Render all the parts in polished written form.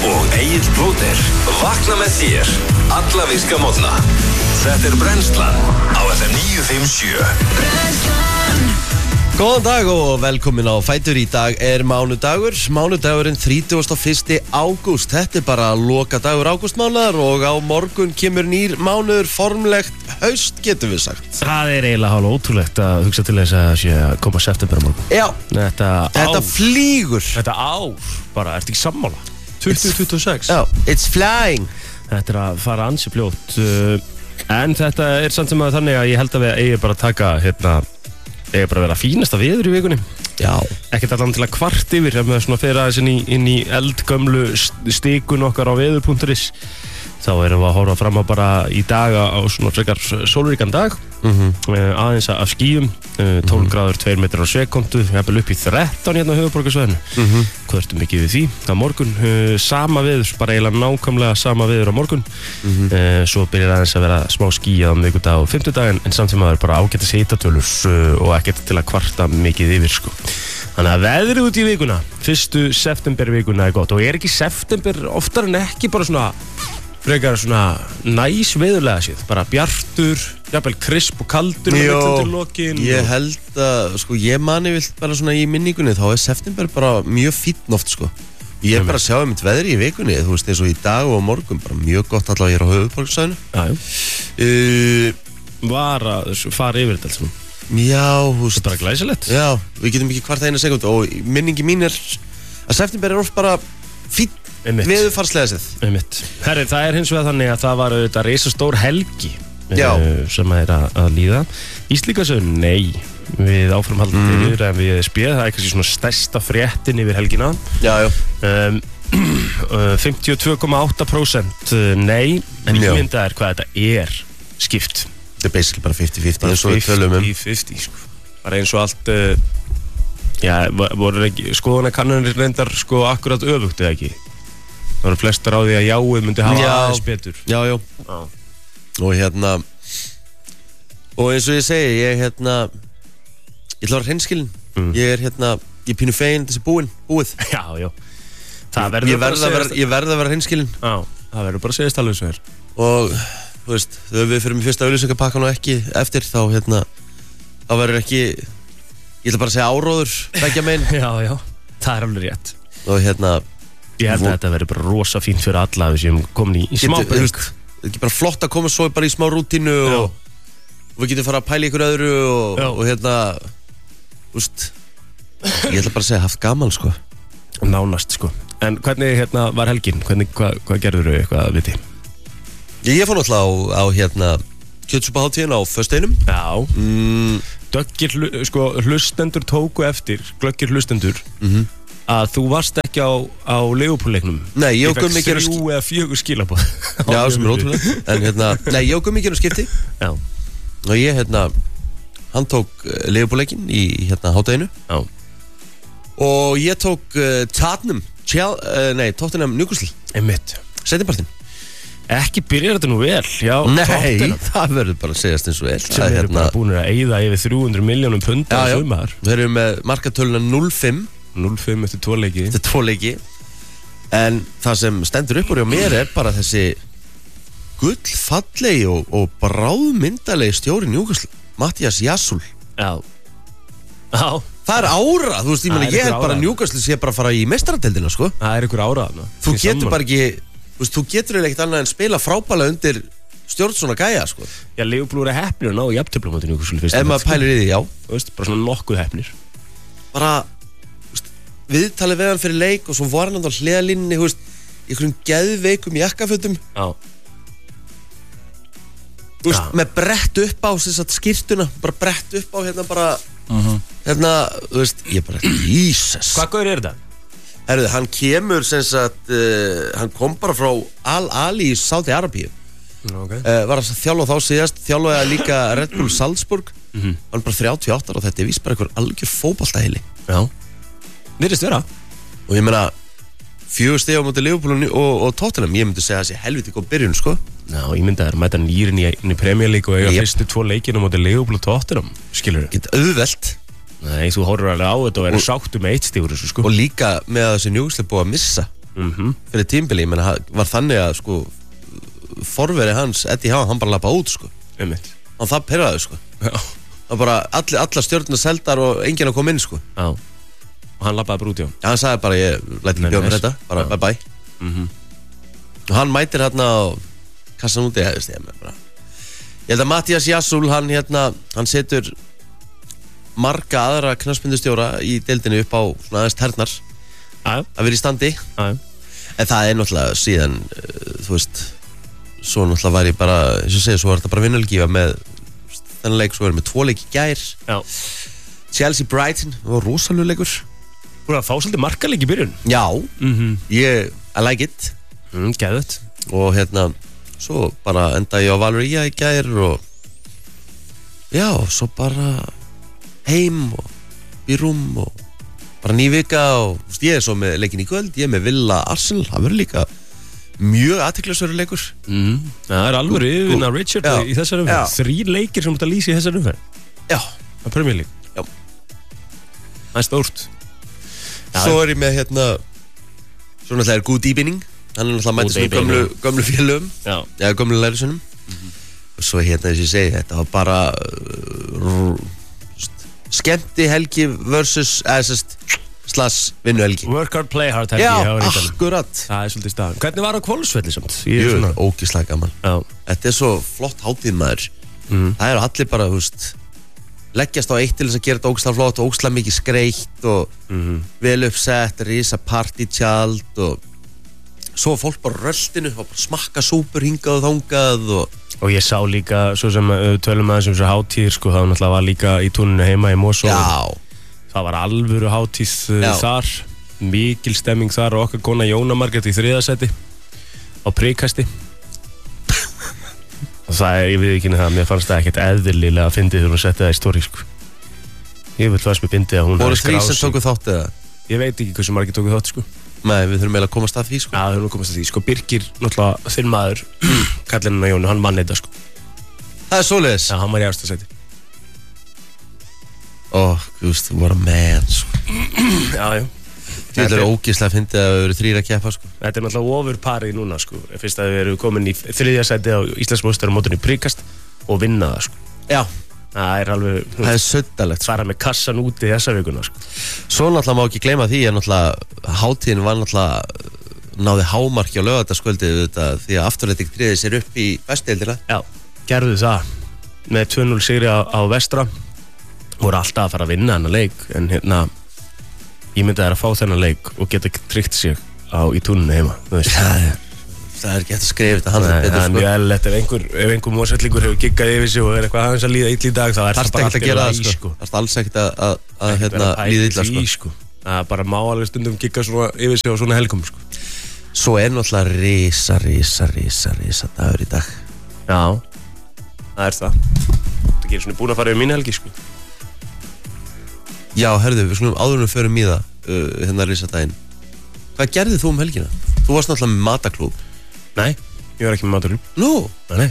og Egill Blóter vakna með þér alla virka morgna. Þetta Brennslan á FM 957. Brennslan. Góðan dag og velkomin á Fætur. Í dag mánudagur. Mánudagurinn 31. ágúst. Þetta bara loka dagur ágústmánaðar og á morgun kemur nýr mánuður, formlegt haust getum við sagt. Það eiginlega hálf ótrúlegt að hugsa til þess að sé að koma september á morgun. Já, Þetta flýgur. Þetta ár, bara, ertu ekki sammála? 2026. Já, it's flying. Þetta að fara ansi fljótt. En þetta samt sem að þannig að ég held að við eigum bara að taka eiga bara að vera fínasta veður í vikunni. Já. Ekkert allan til að kvart yfir ef maður svona fer aðeins inn í eldgömlu stikun okkar á veður.is. Þá erum við að horfa fram á bara í dag á svona frekar sólríkan dag. Aðeins af skýjum, 12 gráður 2 metrar á sekundu, jafnvel upp í 13 hérna á höfuðborgarsvæðinu. Hvað ertu mikið við því? Á morgun sama veður, bara eiginlega nákvæmlega sama veður á morgun. Svo byrjar aðeins að vera smá skýjað á miðvikudag og fimmtudaginn, en samt sem að það er bara ágætis hitatölur og ekkert til að kvarta mikið yfir sko. Þannig að veðrið út í vikuna, 1. september vikuna er gott, og er ekki september oftar en ekki bara svona frekar svona næs veðurlega séð, bara bjartur, jafnvel krisp og kaldur Jó, ég held að, sko, ég mani vilt bara svona í minningunni, þá september bara mjög fínn oft, sko. Ég er bara að sjá mitt veðri í vikunni, þú veist, eins og í dag og á morgun, bara mjög gott allavega hér á höfuðborgarsvæðinu. Var að fara yfir þetta alls svona. Já, þú veist. Þetta er bara glæsilegt. Já, við getum ekki hvart eina sekund og minningi mín er að september er oft bara fínn. Veðurfarslega séð. Herri, það er hins vegar þannig að það var auðvitað risastór helgi sem er að líða. Íslíkasögun, nei, við áframhaldandi yfir en við spjöð, það er kannski svona stærsta fréttin yfir helgina. Já. 52,8% nei, en ekki mynda er hvað þetta er skipt. Þetta er basically bara 50-50 eins og við tölum 50-50, sko. Bara eins og allt, voru ekki, skoðanakannanir reyndar sko akkurat öfugt eða ekki? Það voru flestar á því að jáið myndi hafa aðeins betur. Já. Og og eins og ég segi, ég ætla að vera hreinskilinn. Ég er pínu feginn þessi búið. Já. Ég verð að vera hreinskilinn. Já, það verður bara að segja alveg svo hér. Og, þú veist, þegar við fyrir með fyrsta auglýsingapakkan og ekki eftir, þá verður ekki, ég ætla bara að segja áróður, beggja megin. Já, það er alveg rétt. Og ég held að þetta verður bara rosa fínt fyrir alla við sem komin í smá breyk. Það er ekki bara flott að koma svo bara í smá rútínu og við getum fara að pæla ykkur öðru og úst, ég ætla bara að segja haft gaman sko. Nánast sko. En hvernig var helgin? Hvað gerður þau eitthvað viti? Ég fór náttúrulega á kjötsúpahátíðin á föstudeinum. Já. Döggir hlustendur tóku eftir, glöggir hlustendur að þú varst ekki á Leopold-leiknum. Nei, ég og Gummi gerum 3 eða 4 skilaboð. Já, sem er ótrúlega. En nei, ég og Gummi gerum skipti. Já. Og ég, hann tók Leopold-leikinn í hádeginu. Já. Og ég tók Tottenham Newcastle. Einmitt. Seinnipartinn. Ekki byrjar þetta nú vel, já. Nei, það verður bara að segjast eins og vel. Sem eru bara búin að eyða yfir 300 milljónum punda á sumar. Við erum með markatöluna 0-5 eftir 2 leiki. Eftir 2 leiki. En það sem stendur upp úr hjá mér er bara þessi gullfallegi og bráðmyndalegi stjóri Newcastle, Mattias Jasul. Já. Það er ára, þú veist, ég held bara að Newcastle sé bara að fara í meistaradeildina, sko. Það er ykkur ára. Þú getur bara ekki, þú getur ekkert annað en spila frábælega undir stjórn svona gæja, sko. Já, Leopold er heppnir að ná í jafntefli á móti Newcastle fyrst. Ef maður pælir í því, já. Þú veist, bara svona nokkuð heppnir. Bara viðtalið við hann fyrir leik og svo var hann á hliðalínunni, þú veist, í einhverjum geðveikum jakkafötum. Já. Þú veist, með brett upp á skyrtuna, bara brett upp á þú veist, ég bara, Jesus. Hvað gaur er þetta? Herðu, hann kemur hann kom bara frá Al-Ali í Saudi-Arabíu. Var að þjálfa þá síðast, þjálfaði líka Red Bull Salzburg. Hann er bara 38 og þetta er víst bara einhver algjör fótboltaheili. Já. Virðist vera. Og ég meina 4 stig á móti Liverpool og Tottenham, ég myndi segja að það sé helviti góð byrjun, sko. Já, ég myndi að það er mæta nýrin í Premier League og eiga fyrstu 2 leikina á móti Liverpool og Tottenham, skilur þú? Gett auðvelt. Nei, þú horfur alveg á þetta og er sáttu með 1 stig úr þessu, sko. Og líka með að þessi Newcastle búið að missa fyrir tímbili, ég meina, var þannig að sko forveri hans, Eddie Howe, hann bara lappa út sko. Hann það pirraði sko. Það bara allar stjórnir seldar og enginn að koma inn sko. Já. Og hann lappaði bara út, já. Já, hann sagði bara, ég læt ekki bjóða mér þetta, bara bye bye. Og hann mætir hérna á kassan úti, ég held að Mattias Jasúl, hann setur marga aðra knattspyrnustjóra í deildinni upp á svona aðeins ternar að vera í standi. En það er náttúrulega síðan, þú veist, svo náttúrulega var ég bara, eins og segja, svo var þetta bara vinnulgífa með þennan leik, svo erum við 2 leik í gær. Já. Chelsea Brighton, það var rosalegu leikur. Búin að fá svolítið markaleik í byrjun. Já, I like it. Geðvett. Og svo bara endaði ég á Valeria í gær og já, svo bara heim og í rúm og bara ný vika og ég er svo með leikin í kvöld, ég er með Villa Arsenal, það verður líka mjög athyglisverður leikur. Það er alveg yfirvinna Richard í þessari umferð. 3 leikir sem út að lýsa í þessari umferð. Já. Það er Premier League. Já. Það er stórt. Svo er ég með svo náttúrulega er Good Evening, hann er náttúrulega mætist með gömlu félögum, gömlu lærisunum. Og svo þess ég segi, þetta var bara skemmti helgi versus vinnu helgi. Work hard, play hard helgi. Já, akkurat. Það er svolítið staðan. Hvernig var á Hvolsvelli samt? Ógeðslega gaman. Þetta er svo flott hátíð maður. Það eru allir bara, leggjast á eitt til þess að gera þetta ógeðslega flott, ógeðslega mikið skreitt og vel uppsett, risa partytjald og svo fólk bara röldinu og bara smakka súpur hingað og þangað og ég sá líka, svo sem tölum aðeins um svo hátíðir sko, það náttúrulega var líka í túninu heima í Mosó. Það var alvöru hátíð þar, mikil stemming þar og okkar kona Jóna Margrét í 3. sæti á príkasti. Og það er, ég veit ekki það, mér fannst það ekkert eðlilega að fyndið þegar hún setti það í stóri sko. Ég vil varst með bindið að hún voru 3 sem tóku þátt eða? Ég veit ekki hversu margir tóku þátt sko. Nei, við þurfum eiginlega að komast að því sko. Já, við þurfum að komast að því sko. Birgir, náttúrulega þinn maður kallinn Jónu, hann vann þetta sko. Það er svoleiðis? Já, hann var í efsta sæti. Þú var að man sko. Já. Þetta er ógeðslega fyndið að við erum 3 að keppa sko. Þetta er náttúrulega ofurparið núna sko. Fyrst að við erum komin í 3. sæti á Íslandsmótstaramótinu í príkast og vinna það sko. Já. Það er alveg, það er suddalegt fara með kassan úti þessa vikuna sko. Svo náttúrulega má ekki gleyma því að náttúrulega hátíðin var náttúrulega náði hámarki á laugardagskvöldið því að Afturelding tryggði sér upp í bestudeildina. Já, gerðu það með 2-0 sigri á Vestra, voru alltaf að fara að vinna þennan leik en ég myndi að fá þennan leik og geta tryggt sig í túninu heima, þú veist. Það er ekki eftir að skrifa þetta handið betur sko. Það er mjög eðlilegt ef einhver mósvellingur hefur giggað yfir sig og er eitthvað aðeins að líða illa í dag þá er það bara alltaf að gera það sko. Það er alls ekkert að líða illa sko. Það er bara má alveg stundum gigga svona yfir sig á svona helgum sko. Svo er náttúrulega risa dagur í dag. Já, það er það. Það gerir svona búin að fara yfir mín helgi sko. Já, herðu, við skulum áður við förum í það risa daginn. Hvað gerðið þú helgina? Þú varst náttúrulega með mataklúb. Nei, ég var ekki með maturinn. Nú?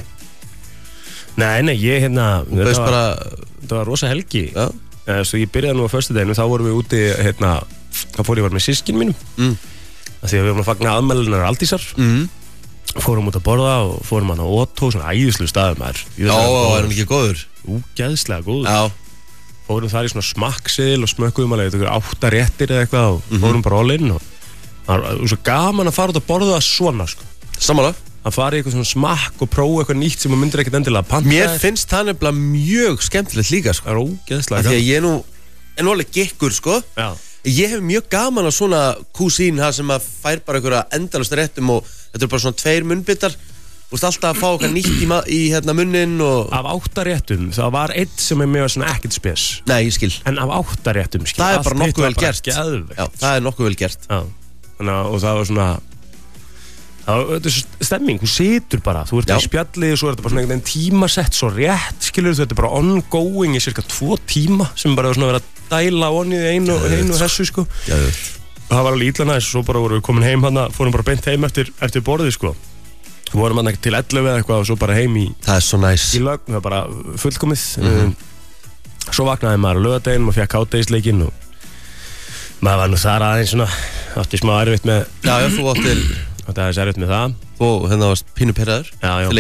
Nei, ég þetta var rosa helgi. Já. Svo ég byrjaði nú á föstudaginu, þá vorum við úti, þá fór ég var með systkinn mínum. Því að við vorum að fagna aðmælunar Aldísar. Fórum út að borða og fórum hann á Otto, svona æðislu staðum maður. Já, er hann ekki góður? Úgeðslega góður. Já. Fórum þar í svona smakkseðil og smökkuðum alveg 8 réttir eða eitthvað og fórum bara all in og það var svo gaman að fara út að borða svona sko. Samanlega. Að fara í eitthvað svona smakk og prófa eitthvað nýtt sem maður myndir ekkert endilega að panta. Mér finnst það nefnilega mjög skemmtilegt líka sko. Það er ógeðslega gaman. Því að ég er nú alveg gekkur sko. Já. Ég hef mjög gaman á svona kúsín sem að fær bara einhverja endalaust réttum og þetta er bara svona 2 munnbitar. Þú veist alltaf að fá eitthvað nýtt í munnin og... Af 8 réttum, það var 1 sem er mjög svona ekkert spes. Nei, ég skil. En af 8 réttum, skil. Það er bara nokkuð vel gert. Já, það er nokkuð vel gert. Já. Og það var svona þetta er stemming, þú situr bara þú ert í spjallið og svo er þetta bara svona einhvern tímasett svo rétt, skilur þetta er bara ongoing í cirka 2 tíma sem bara svona verið að dæla onnið einu og þessu sko. Og það var alveg illa næst, svo bara vorum við komin heim fórum bara beint heim eftir borðið sko. Vorum hann ekki til 11 eða eitthvað og svo bara heim í það er svo næst í lögn, það var bara fullkomið. Svo vaknaði maður á laugardeginum og fekk hádegisleikinn og maður var nú þar aðeins svona átti smá erfitt með Já, þú áttir Átti aðeins erfitt með það Þú hérna varst pínu pirraður Já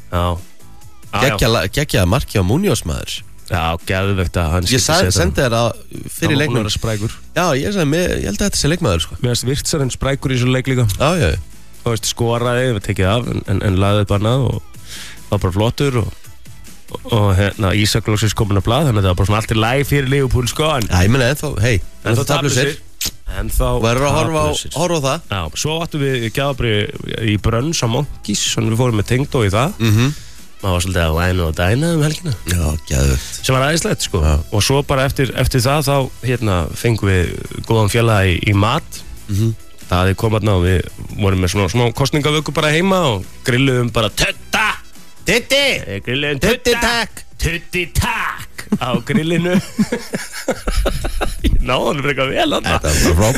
Geggjaði marki á Munoz maður Já, geðvegt að hann Ég sendi þér að fyrir leikmann sprækur Já, ég sagði, ég held að þetta sé leikmaður sko. Mér finnst Virtsarinn sprækur í þessu leik líka Já Þú veist, skoraði, við tekið af en laðið bara nað og það var bara flottur og hérna Ísak loksins komin að blað þannig að það var bara svona allt í lagi fyrir Liverpool sko Já, ég meina ennþá, ennþá tablusir Verður að horfa á það Já, svo áttum við gjafabrið í Brönns á Monkeys Þannig við fórum með Tengdó í það Maður var svolítið að væna og dæna helgina Já, gæðvögt Sem var æðislegt sko Og svo bara eftir það þá hérna fengum við góðan félaga í mat Það hefði komaðna og við vorum með svona smá kostningavöku bara heima og grilluðum bara Tutta! Tutti! Grilluðum Tutti takk! Tutti takk! Á grillinu Ég náði hann frekar vel hann Þetta var bara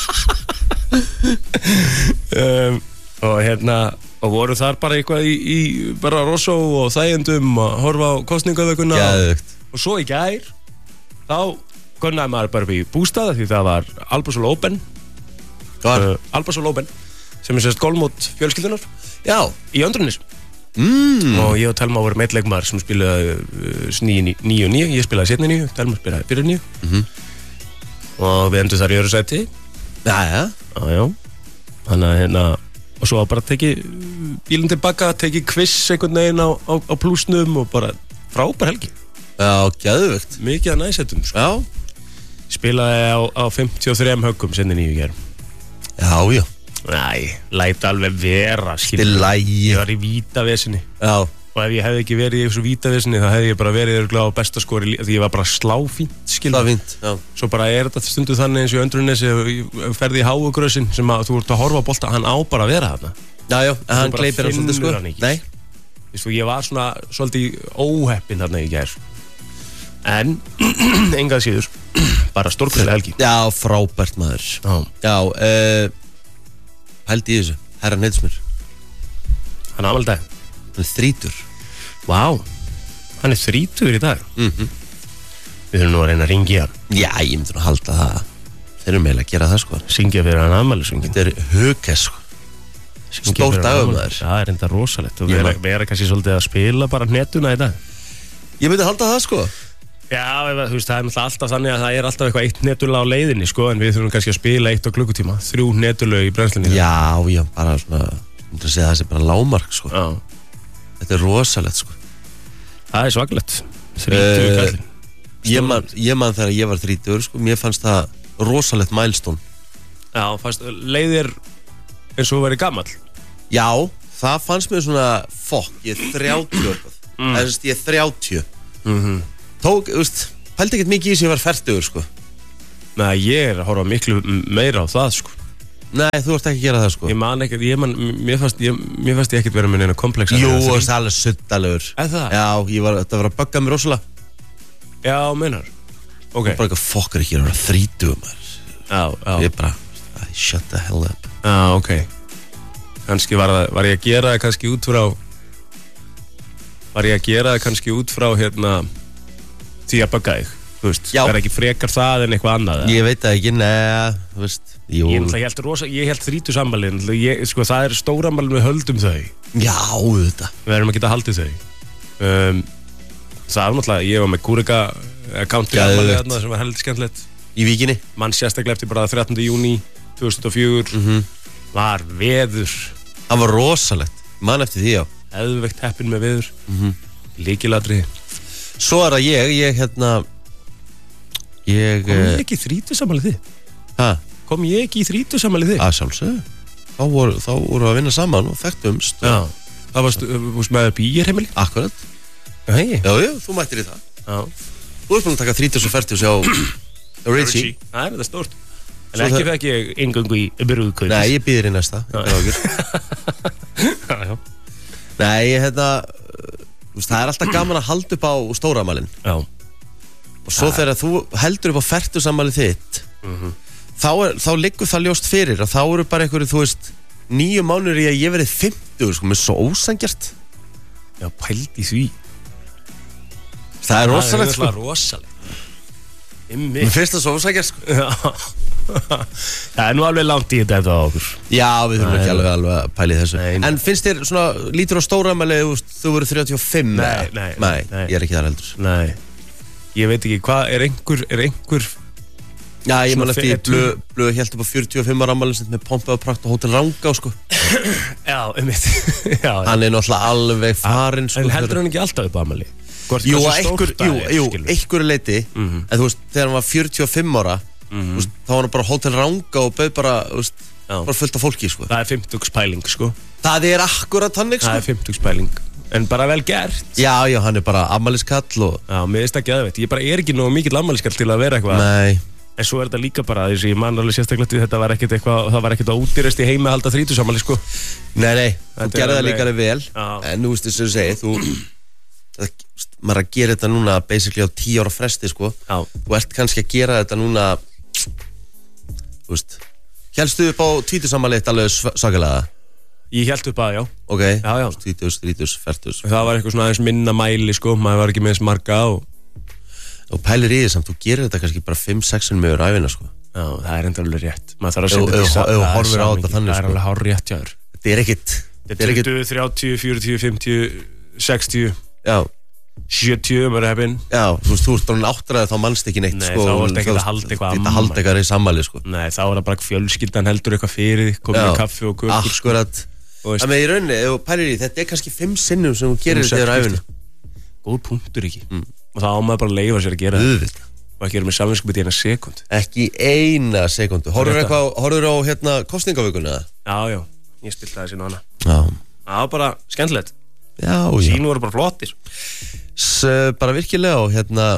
frábært Og hérna og voru þar bara eitthvað í bara Rosso og þægjendum og horfa á kostningavökunna og svo í gær þá gunnaði maður bara upp í bústaða því það var Albasol Open Albasol Open sem sérst golfmót fjölskyldunar Já í Öndrunis og ég og Telma voru með leikmaður sem spilaði 9-9 ég spilaði 7-9 Telma spilaði 4-9 og við endum þar í öðru sæti Já þannig að hérna og svo bara tekið bílinn tilbaka tekið quiz einhvern veginn á plúsnum og bara frábær helgi Já, gæðvögt mikið að næsettum sko. Já Spilaði á 53 höggum sinni 9 gerð Já Næ, læt alveg vera Þetta lægi Ég var í vítavesinni Já og ef ég hefði ekki verið í þessu vítavesinni þá hefði ég bara verið örugglega á besta skori því ég var bara sláfínt Sláfínt, já Svo bara þetta stundu þannig eins og í Öndrunnesi ferði í háugrössin sem að þú ert að horfa á bolta hann á bara að vera þarna Já, en hann gleipir hann svolítið sko Nei Þú ég var svona svolítið óheppinn þarna í gær En engað síður bara stórkvæðilega helgi Já, frábært maður Já, hældi í þessu Herra Neidsmur Hann ámaldag Hann 30 Vá, hann 30 í dag Við þurfum nú að reyna að ringja hann Já, ég myndi nú að halda það Þeir eru meðlega að gera það sko Syngja fyrir hann afmæli Þetta er hugess sko Stór dagum maður Það er enda rosalegt og vera kannski svolítið að spila bara hnetuna í dag Ég myndi að halda það sko Já, þú veist, það er náttúrulega alltaf þannig að það er alltaf eitthvað 1 netula á leiðinni sko en við þurfum kannski að spila 1 á klukkutíma 3 netulög í brennslinni Já, bara svona myndi að segja það sé bara lágmark sko Já Þetta er rosalegt sko Það er svakalegt 30 kallinn Ég man þegar ég var 30 sko Mér fannst það rosalegt milestone Já, leiðir eins og verið gamall Já, það fannst mér svona fokk, ég er 30 Það er ég er 30 Tók, þú veist, pældi ekkert mikið í sem ég var 40 sko Nei, ég er að horfa miklu meira á það sko Nei, þú ert ekki að gera það sko Ég man ekkert, mér fannst ég ekkert vera með neina komplexa Jú, það er alveg suttalegur Það? Já, þetta var að bugga mér rosalega Já, meinar Ok Bara eitthvað fokkar ekki að vera 30 maður Já Ég bara, shut the hell up Já, ok Kannski var ég að gera það kannski út frá hérna því að bugga þig Þú veist, það er ekki frekar það en eitthvað annað Ég veit það ekki, neða, þú veist Jú. Ég held 30 sammælin sko, það er stóramælin við höldum þau Já, þetta Við erum að geta haldið þau Það er náttúrulega, ég var með Kúrika country ammæli þarna sem var heldur skemmtilegt Í Víkinni Mann sérstaklega eftir bara 13. júní 2004 Var veður Það var rosalegt, mann eftir því já Eðveikt heppin með veður Lykilatriði Svo er það ég Kom ég ekki í 30 sammæli þið? Hæ? Kom ég ekki í 30 sammæli þið? Að sjálfsögðu Þá voru að vinna saman og þekktumst Já Það varst með býjarheimili? Akkurat Hei Já, þú mættir í það Já Þú ert búin að taka 30 og 40 sjá Richie Það er þetta stórt En ekki fekk ég inngöngu í brúðkaup Nei, ég býðir í næsta Nei, það er alltaf gaman að halda upp á stóramælin Já Og svo þegar þú heldur upp á 40 sammælið þitt Þá liggur það ljóst fyrir að þá eru bara einhverju, þú veist 9 mánuður í að ég verið 50 sko, mér er svo ósangjart Já, pældi því Það er rosalegt sko Það er rosalegt Mér finnst það svo ósangjart sko Já Það nú alveg langt í þetta á okkur. Já, við þurfum ekki alveg að pæla í þessu. Nei. En finnst þér svona, lítur á stóramæli, þú verður 35? Nei, ég er ekki þar heldur. Nei, ég veit ekki, hvað, er einhver Já, ég man eftir blöð helt upp á 45 ára afmæli með pompa og prakt og Hótel Rangá, sko. Já, einmitt. Já, hann er náttúrulega alveg farinn, sko. En heldur hann ekki alltaf upp á afmæli? Jú, einhverju leiti, en þú veist, þegar hann var 45 ára, þá var hann bara Hótel Rangá og bauð bara fullt af fólki, sko. Það er 50-spæling, sko. Það er akkurat þannig, sko. Það er 50-spæling, en bara vel gert. Já, hann er bara afmæliskall og... Já, mér finnst ekki aðveit. Ég bara er ekki nógu mikill afmæliskall til að vera eitthvað. Nei. En svo er þetta líka bara, þess að ég man alveg sérstaklega þetta var ekkert eitthvað, það var ekkert að útýrast í heimi að halda 30-samali, sko. Nei, þú gerði það líka vel, en þú veist þess að segja, maður er að gera þetta núna basically á 10 ára fresti, sko. Já. Þú ert kannski að gera þetta núna, þú veist, hélstu upp á 20-samali eitt alveg svakalega? Ég hélt upp að, já. Ok, já. 20, 30, 40. Það var eitthvað svona aðeins minna mæli, sko, maður var ekki með þess marga og pælir í því samt, þú gerir þetta kannski bara 5-6 meður æfina, sko. Já, það er enda alveg rétt. Maður þarf að setja þetta í samhengi. Ef þú horfir á þetta þannig, sko. Það er alveg hár rétt hjá þér. Þetta er ekkit... Þetta er 20, 30, 40, 50, 60, já. 70, maður er hefinn. Já, þú veist, þú ert alveg áttræðið, þá mannst ekki neitt, sko. Nei, þá varst ekki að halda eitthvað að halda eitthvað í sammæli, sko. Nei, þá er það bara fjölskyldan heldur eitthvað fyrir því, komið með kaffi og kökur. Akkurat. Það með í rauninni, ef þú pælir í, þetta er kannski 5 sinnum sem þú gerir þetta í æfinu. Góð punktur ekki. Og það á maður bara að leyfa sér að gera þetta. Og ekki vera með samvinskupið í 1 sekúnd. Ekki 1 sekúndu. Horfður á kosningavökunni? Já, ég spilt það sín á hana. Það var bara skemmtilegt. Sínu voru bara flottir. Bara virkilega og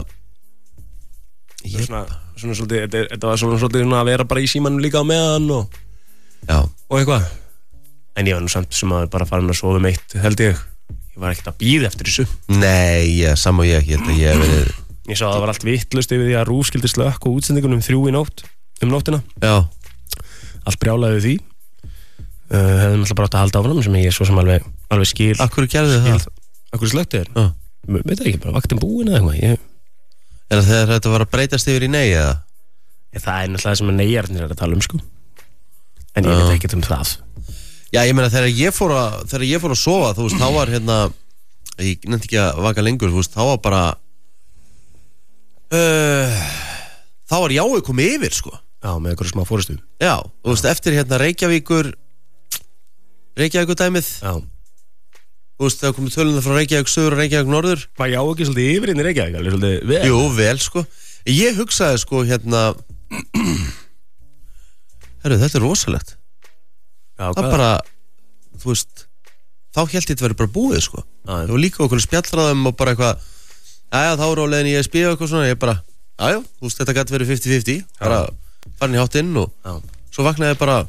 svona svolítið, þetta var svona svolítið að vera bara í símanum líka á meðan og eitthvað. En ég var nú samt sem að bara farin að sofa meitt, held ég. Ég var ekkert að bíða eftir þessu. Nei, sama ég held að ég hef verið... Ég sá að það var allt vitlaust yfir því að RÚV skildi slökk og útsendingunum 3 í nótt, nóttina. Já. Allt brjálaði við því. Hefðum alltaf bara átt að halda áfram sem ég svo sem alveg skil. Akkur gerði það? Akkur slökti þér? Já. Veit það ekki, bara vaktin búin eða eitthvað. Er það þegar þetta var að breytast yfir í nei eða? Það er náttúrulega það sem neyjarnir er að tala sko. En ég veit ekkert það. Já, ég meina þegar ég fór að sofa, þú veist, þá var ég nefndi ekki að vaka lengur, þú veist, þá var bara þá var jáið komið yfir, sko. Já, með einhverju smá fórustu. Já, þú veist, eftir Reykjavíkur dæmið. Já. Þú veist, þegar komið tölunum frá Reykjavík söður og Reykjavík norður. Var já ekki svolítið yfir inn í Reykjavík, alveg svolítið vel? Jú, vel, sko. Ég hugsaði, sko, herru, þetta er rosalegt. Já, það bara, þú veist, þá held ég þetta verið bara búið, sko. Það var líka okkur spjallraðum og bara eitthvað, þá eru á leiðin í ESB og eitthvað svona, ég bara, þú veist, þetta gæti verið 50-50, bara farin í háttinn og svo vaknaði ég bara,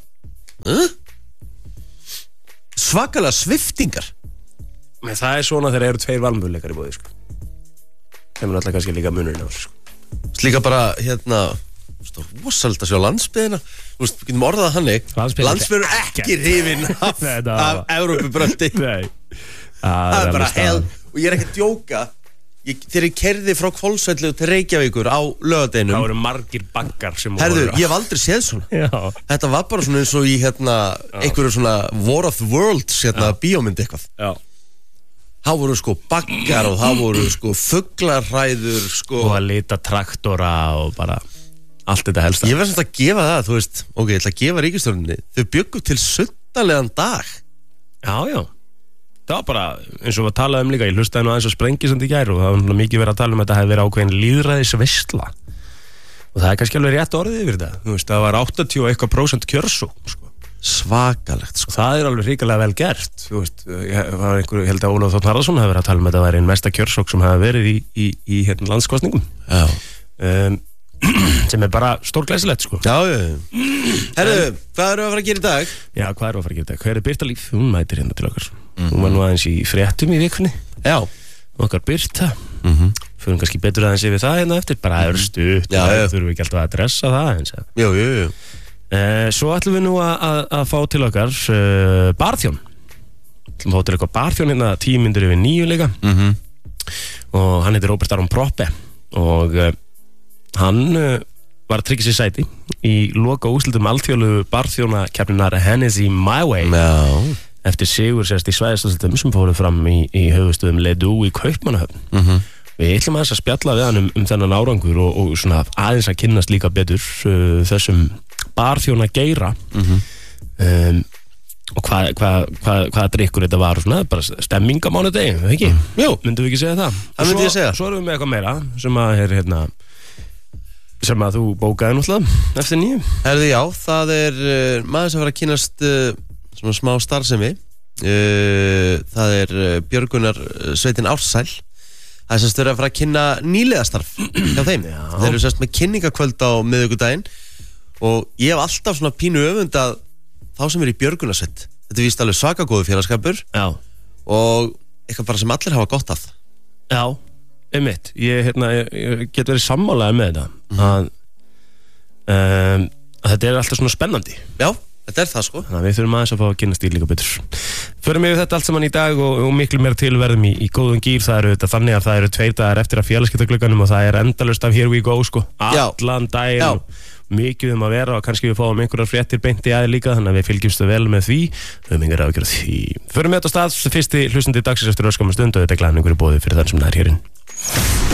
svakalega sviftingar. Men það er svona þegar eru 2 valmöguleikar í bóði, sko. Það er alltaf kannski líka munurinn á þessu, sko. Líka bara, rosalega að sjá landsbyðina. Þú veist, við getum orðað þannig. Landsbyður ekki hrifin af Evrópubröldi. Nei. Það er bara hell. Og ég er ekki að djóka. Þegar ég kerði frá Hvolsvelli til Reykjavíkur á laugardeinum. Það voru margir baggar sem voru. Herðu, ég hef aldrei séð svona. Já. Þetta var bara svona eins og í einhverju svona War of the Worlds bíómynd eitthvað. Já. Það voru sko baggar og það voru sko fuglarhræður sko. Og að lita traktora og bara allt þetta helst. Ég verð samt að gefa það, þú veist, ok, ég ætla að gefa ríkisstjórninni. Þau bjöggu til suttalegan dag. Já. Það var bara, eins og að tala líka, ég hlustaði nú aðeins á Sprengisandi í gær og það var mikið verið að tala þetta hefði verið ákveðin lýðræðisveisla. Og það er kannski alveg rétt orðið yfir þetta. Þú veist, það var 81% kjörsókn, sko. Svakalegt, sko. Það er alveg hrikalega vel gert. Þú veist, ég held að Ólafur Þór Harðarson hefði verið að tala þetta væri einn mesta kjörsókn sem hefði verið í landskostningum. Já. Sem bara stórglæsilegt, sko. Já. Herru, hvað erum við að fara að gera í dag? Já, hvað erum við að fara að gera í dag? Hver er Birta Líf? Hún mætir hérna til okkar. Hún var nú aðeins í fréttum í vikunni. Já. Okkar Birta. Förum kannski betur aðeins yfir það hérna eftir. Bara aður stutt. Já. Þurfum við ekki alltaf að dressa það eins. Jú. Svo ætlum við nú að fá til okkar barþjón. Ætlum að fá til okkar barþjón hérna 10 mínútur yfir 9 líka. Og hann heitir Róbert Aron Proppe. Og hann var að tryggja sér sæti í loka úrslitum alþjóðlegu barþjónakeppninnar Hennessy My Way eftir sigur sérst í svæðisúrslitum sem fóru fram í höfuðstöðum Ledoux í Kaupmannahöfn. Við ætlum aðeins að spjalla við hann þennan árangur og svona aðeins að kynnast líka betur þessum barþjónageira og hvað drykkur þetta var og svona, bara stemming á mánudegi, ekki? Jú. Myndum við ekki segja það? Það myndi ég segja. Svo erum við með eitthvað meira sem að sem að þú bókaði náttúrulega eftir 9. Herðu, já, það maður sem var að kynast svona smá starfsemi. Það Björgunar sveitin Ársæl. Það semst verið að fara að kynna nýliðastarf hjá þeim. Þeir eru semst með kynningakvöld á miðvikudaginn og ég hef alltaf svona pínu öfund að þá sem í Björgunarsveit. Þetta víst alveg svaka góðu félagskapur. Já. Og eitthvað bara sem allir hafa gott af. Já, einmitt. Ég get verið sammálaður með þetta að þetta alltaf svona spennandi. Já, þetta það sko. Þannig að við þurfum aðeins að fá að kynna stíl líka betur. Förum við þetta allt saman í dag og miklu meira tilverðum í góðum gýr. Það eru þetta þannig að það eru 2 dagar eftir að félagskiptaglugganum og það endalaust af here we go sko. Allan daginn. Mikið að vera og kannski við fáum einhverjar fréttir beint í aðeins líka, þannig að við fylgjumstu vel með því. Við höfum engar áhyggjur af því. Förum við þetta á stað, fyrsti hlustandi dagsins eftir örskamma stund og þetta er glaðningur í boði fyrir þann sem nær hérinn.